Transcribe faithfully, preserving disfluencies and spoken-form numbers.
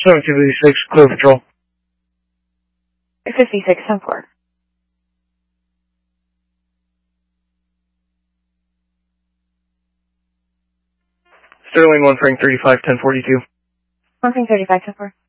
seven two fifty-six, clear patrol. fifty-six, ten four. Sterling, one Frank thirty-five, ten forty-two. one Frank thirty-five, ten four.